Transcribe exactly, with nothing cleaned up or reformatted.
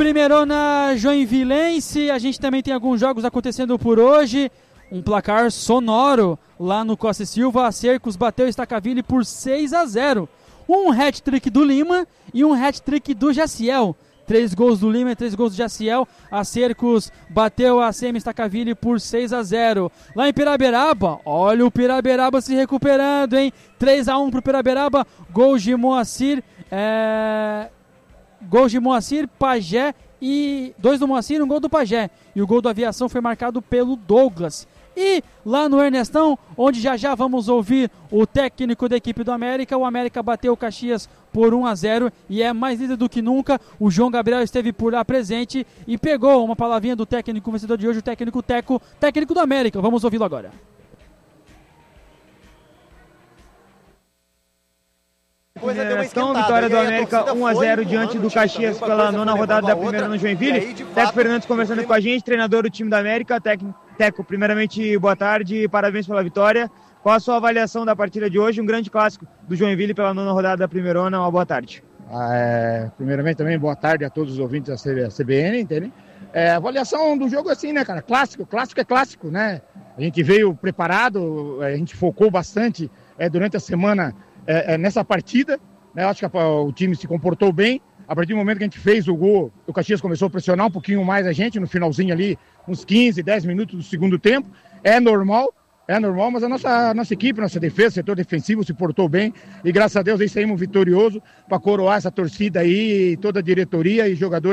Primeirona Joinvilense, a gente também tem alguns jogos acontecendo por hoje. Um placar sonoro lá no Costa e Silva. A Cercos bateu o Stacaville por seis a zero. Um hat-trick do Lima e um hat-trick do Jaciel. Três gols do Lima e três gols do Jaciel. A Cercos bateu a C M Stacaville por seis a zero. Lá em Piraberaba, olha o Piraberaba se recuperando, hein? três a um pro Piraberaba. Gols de Moacir, é... gols de Moacir, Pajé e... Dois do Moacir e um gol do Pajé. E o gol do Aviação foi marcado pelo Douglas. E lá no Ernestão, onde já já vamos ouvir o técnico da equipe do América, o América bateu o Caxias por um a zero e é mais líder do que nunca. O João Gabriel esteve por lá presente e pegou uma palavrinha do técnico vencedor de hoje, o técnico Teco, técnico do América. Vamos ouvi-lo agora. Ernestão, vitória do América um a zero diante do Caxias pela nona rodada da primeira no Joinville. Teco Fernandes conversando com a gente, treinador do time do América. Teco, primeiramente, boa tarde e parabéns pela vitória. Qual a sua avaliação da partida de hoje? Um grande clássico do Joinville pela nona rodada da primeirona. Uma boa tarde. Ah, é, primeiramente também boa tarde a todos os ouvintes da C B N, entende? É, a avaliação do jogo é assim, né, cara? Clássico, clássico é clássico, né? A gente veio preparado, a gente focou bastante é, durante a semana é, é, nessa partida, né? Eu acho que a, o time se comportou bem. A partir do momento que a gente fez o gol, o Caxias começou a pressionar um pouquinho mais a gente, no finalzinho ali, uns quinze, dez minutos do segundo tempo. É normal, é normal, mas a nossa, a nossa equipe, nossa defesa, setor defensivo se portou bem. E graças a Deus aí saímos vitoriosos para coroar essa torcida aí, toda a diretoria e jogadores.